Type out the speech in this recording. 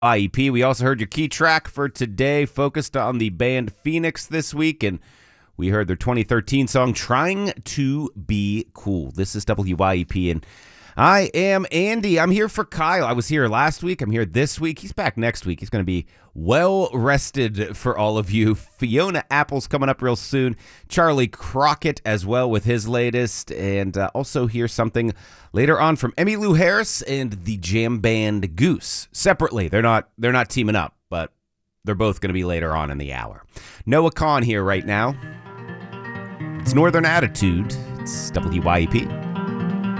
IEP. We also heard your key track for today, focused on the band Phoenix this week, and we heard their 2013 song, Trying to Be Cool. This is WYEP, and I am Andy. I'm here for Kyle. I was here last week. I'm here this week. He's back next week. He's going to be well rested for all of you. Fiona Apple's coming up real soon. Charlie Crockett as well with his latest. And also hear something later on from Emmylou Harris and the jam band Goose. Separately. They're not teaming up, but they're both going to be later on in the hour. Noah Kahn here right now. It's Northern Attitude. It's WYEP.